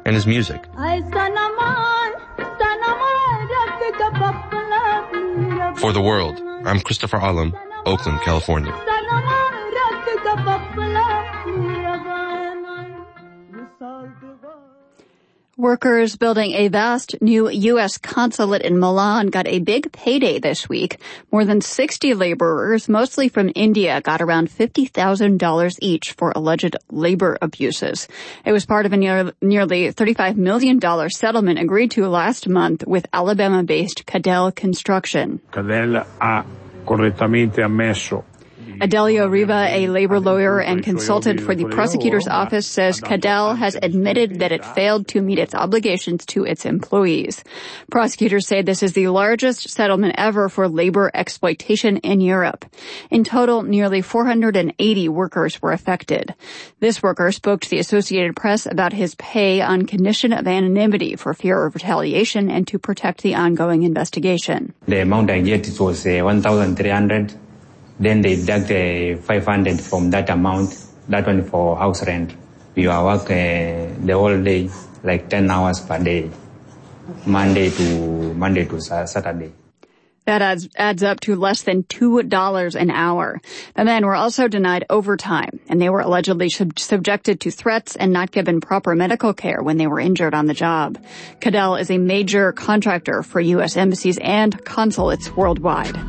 and his music. For the World, I'm Christopher Alam, Oakland, California. Workers building a vast new U.S. consulate in Milan got a big payday this week. More than 60 laborers, mostly from India, got around $50,000 each for alleged labor abuses. It was part of a nearly $35 million settlement agreed to last month with Alabama-based Cadell Construction. Cadell ha correttamente ammesso. Adelio Riva, a labor lawyer and consultant for the prosecutor's office, says Cadell has admitted that it failed to meet its obligations to its employees. Prosecutors say this is the largest settlement ever for labor exploitation in Europe. In total, nearly 480 workers were affected. This worker spoke to the Associated Press about his pay on condition of anonymity for fear of retaliation and to protect the ongoing investigation. The amount I get was 1,300. Then they deduct 500 from that amount, that one for house rent. You are work the whole day, like 10 hours per day, Monday to Saturday. That adds up to less than $2 an hour. The men were also denied overtime, and they were allegedly subjected to threats and not given proper medical care when they were injured on the job. Cadell is a major contractor for U.S. embassies and consulates worldwide.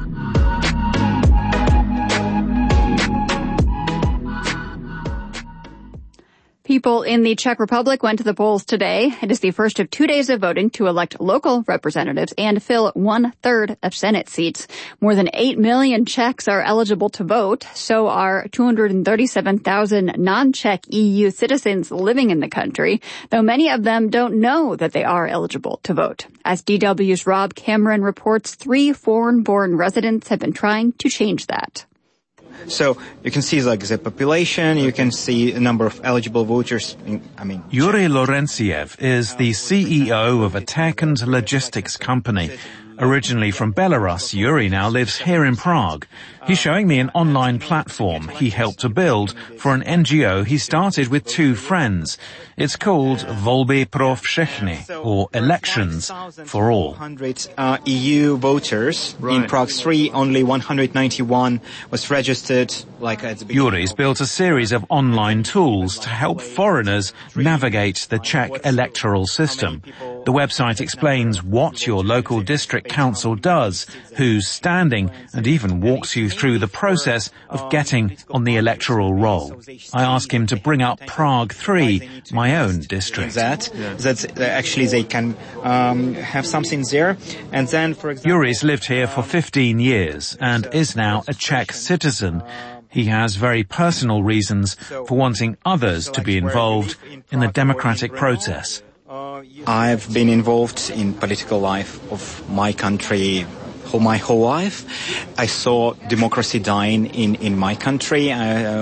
People in the Czech Republic went to the polls today. It is the first of 2 days of voting to elect local representatives and fill 1/3 of Senate seats. More than 8 million Czechs are eligible to vote. So are 237,000 non-Czech EU citizens living in the country, though many of them don't know that they are eligible to vote. As DW's Rob Cameron reports, 3 foreign-born residents have been trying to change that. So you can see like the population, you can see a number of eligible voters. Yuri Lorenziev is the CEO of a tech and logistics company. Originally from Belarus, Yuri now lives here in Prague. He's showing me an online platform he helped to build for an NGO he started with 2 friends. It's called Volby pro všechny, or Elections for All. 100 EU voters. Right. In Prague 3, only 191 was registered. Yuri's built a series of online tools to help foreigners navigate the Czech electoral system. The website explains what your local district council does, who's standing, and even walks you through the process of getting on the electoral roll. I ask him to bring up Prague 3, my own district. That's actually they can have something there. And then, for example, Yuri's lived here for 15 years and is now a Czech citizen. He has very personal reasons for wanting others to be involved in the democratic process. I've been involved in political life of my country my whole life. I saw democracy dying in my country,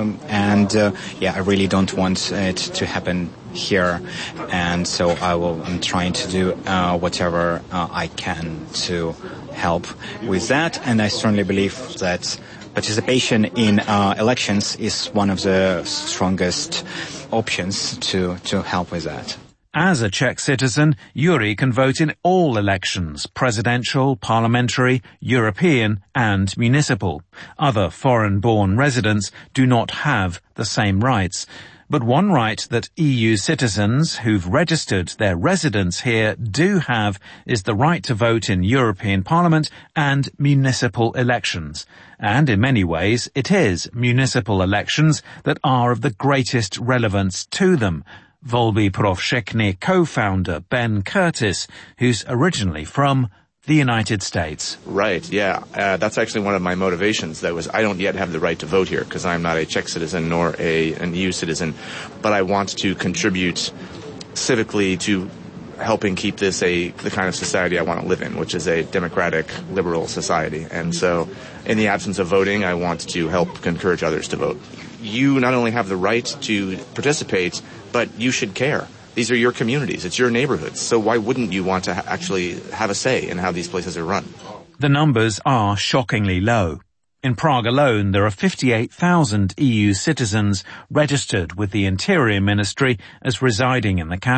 I really don't want it to happen here. And so I'm trying to do whatever I can to help with that. And I strongly believe that participation in elections is one of the strongest options to help with that. As a Czech citizen, Yuri can vote in all elections, presidential, parliamentary, European and municipal. Other foreign-born residents do not have the same rights. But one right that EU citizens who've registered their residence here do have is the right to vote in European Parliament and municipal elections. And in many ways, it is municipal elections that are of the greatest relevance to them. Volby pro všechny co-founder Ben Curtis, who's originally from the United States. Right, yeah. That's actually one of my motivations. That was, I don't yet have the right to vote here because I'm not a Czech citizen nor an EU citizen, but I want to contribute civically to helping keep this the kind of society I want to live in, which is a democratic, liberal society. And so in the absence of voting, I want to help encourage others to vote. You not only have the right to participate, but you should care. These are your communities. It's your neighborhoods. So why wouldn't you want to actually have a say in how these places are run? The numbers are shockingly low. In Prague alone, there are 58,000 EU citizens registered with the Interior Ministry as residing in the capital.